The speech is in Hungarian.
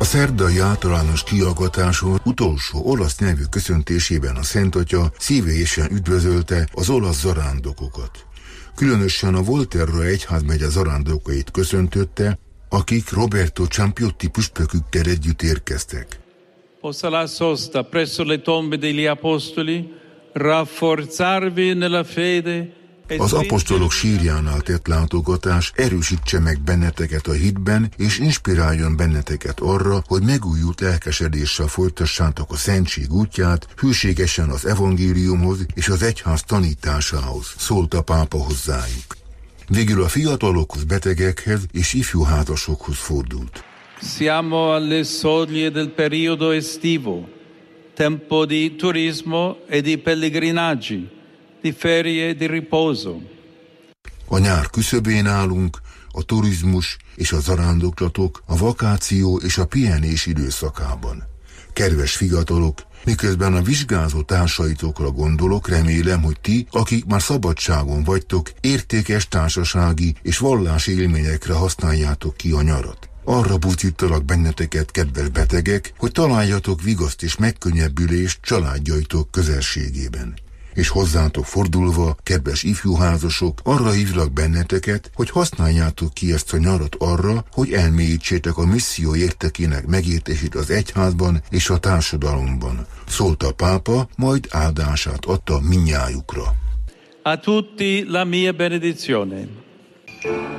szerdai általános kihallgatáson utolsó olasz nyelvű köszöntésében a Szentatya szívélyesen üdvözölte az olasz zarándokokat. Különösen a Volterra egyházmegye zarándokait köszöntötte, akik Roberto Ciampiotti püspökükkel együtt érkeztek. Possa la sosta presso le tombe degli apostoli rafforzarvi nella fede. Az apostolok sírjánál tett látogatás erősítse meg benneteket a hitben, és inspiráljon benneteket arra, hogy megújult lelkesedéssel folytassátok a szentség útját, hűségesen az evangéliumhoz és az egyház tanításához, szólt a pápa hozzájuk. Végül a fiatalokhoz, betegekhez és ifjú házasokhoz fordult. Siamo alle soglie del periodo estivo, tempo di turismo e di pellegrinaggi, di ferie e di riposo. A nyár küszöbén állunk, a turizmus és a zarándoklatok, a vakáció és a pihenés időszakában. Kedves fiatalok, miközben a vizsgázó társaitokra gondolok, remélem, hogy ti, akik már szabadságon vagytok, értékes társasági és vallási élményekre használjátok ki a nyarat. Arra buzdítalak benneteket, kedves betegek, hogy találjatok vigaszt és megkönnyebbülést családjaitok közelségében. És hozzátok fordulva, kedves ifjúházasok, arra hívlak benneteket, hogy használjátok ki ezt a nyarat arra, hogy elmélyítsétek a misszió értekének megértését az egyházban és a társadalomban. Szólt a pápa, majd áldását adta mindnyájukra. A tutti la mia benedizione.